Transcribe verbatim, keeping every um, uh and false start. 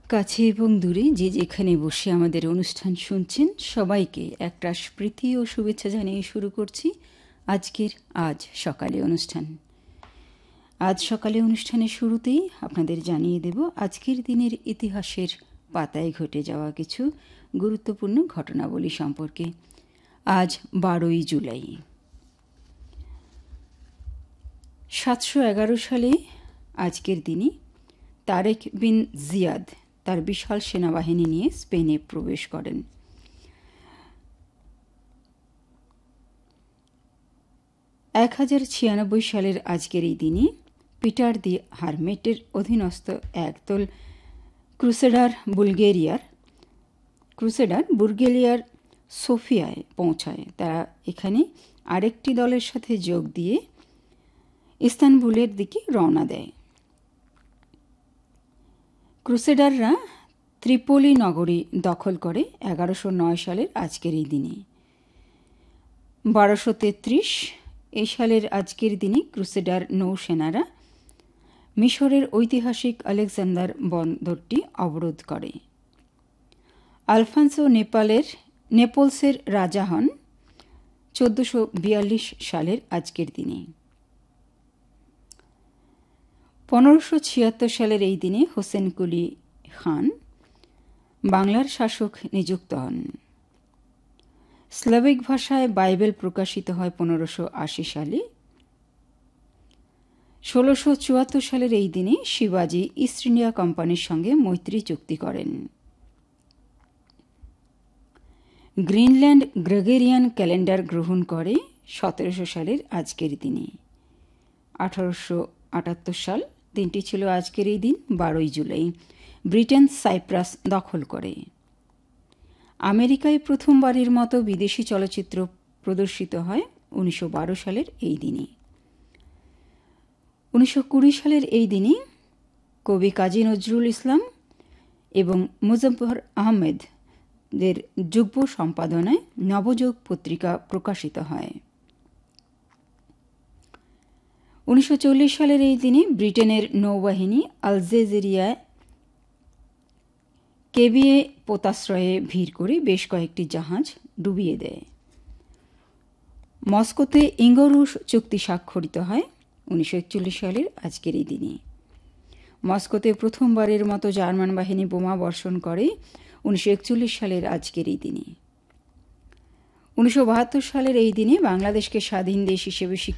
কাছে এবং দূরে যে যেখানে বসে আমাদের অনুষ্ঠান শুনছেন সবাইকে একটা প্রীতি ও শুভেচ্ছা জানিয়ে শুরু করছি আজকের আজ সকালে অনুষ্ঠান। আজ সকালে অনুষ্ঠানের শুরুতেই আপনাদের জানিয়ে দেব আজকের দিনের ইতিহাসের পাতায় ঘটে যাওয়া কিছু গুরুত্বপূর্ণ ঘটনাবলী সম্পর্কে। আজ বারোই জুলাই সাতশো এগারো সালে আজকের দিনই তারেক বিন জিয়াদ তার বিশাল সেনাবাহিনী নিয়ে স্পেনে প্রবেশ করেন। এক হাজার ছিয়ানব্বই সালের আজকের এই দিনই পিটার দি হারমেটের অধীনস্থ একদল ক্রুসেডার বুলগেরিয়ার ক্রুসেডার বুলগেরিয়ার সোফিয়ায় পৌঁছায়। তারা এখানে আরেকটি দলের সাথে যোগ দিয়ে ইস্তানবুলের দিকে রওনা দেয়। ক্রুসেডাররা ত্রিপোলি নগরী দখল করে এগারোশো নয় সালের আজকের এই দিনে। বারোশো তেত্রিশ এই সালের আজকের দিনে ক্রুসেডার নৌসেনারা মিশরের ঐতিহাসিক আলেকজান্ডার বন্দরটি অবরোধ করে। আলফান্সো নেপালের নেপলসের রাজা হন চোদ্দশো বিয়াল্লিশ সালের আজকের দিনে। পনেরোশো ছিয়াত্তর সালের এই দিনে হোসেন কুলি খান বাংলার শাসক নিযুক্ত হন। স্লাভিক ভাষায় বাইবেল প্রকাশিত হয় পনেরোশো আশি সালে। ষোলোশো চুয়াত্তর সালের এই দিনে শিবাজি ইস্ট ইন্ডিয়া কোম্পানির সঙ্গে মৈত্রী চুক্তি করেন। গ্রিনল্যান্ড গ্রেগরিয়ান ক্যালেন্ডার গ্রহণ করে সতেরোশো সালের আজকের দিনে। আঠারোশো আটাত্তর সাল দিনটি ছিল আজকের এই দিন বারোই জুলাই ব্রিটেন সাইপ্রাস দখল করে। আমেরিকায় প্রথমবারের মতো বিদেশি চলচ্চিত্র প্রদর্শিত হয় উনিশশো বারো সালের এই দিনে। উনিশশো কুড়ি সালের এই দিনে কবি কাজী নজরুল ইসলাম এবং মুজফফর আহমেদের যুগ্ম সম্পাদনায় নবযুগ পত্রিকা প্রকাশিত হয়। উনিশশো চল্লিশ সালের এই দিনে ব্রিটেনের নৌবাহিনী আলজেরিয়ায় কেবিএ পোতাশ্রয়ে ভিড় করে বেশ কয়েকটি জাহাজ ডুবিয়ে দেয়। মস্কোতে ইঙ্গো-রুশ চুক্তি স্বাক্ষরিত হয় উনিশশো একচল্লিশ সালের আজকের এই দিনে। মস্কোতে প্রথমবারের মতো জার্মান বাহিনী বোমা বর্ষণ করে উনিশশো একচল্লিশ সালের আজকের এই দিনে। উনিশশো বাহাত্তর সালের এই দিনে বাংলাদেশকে স্বাধীন দেশ হিসেবে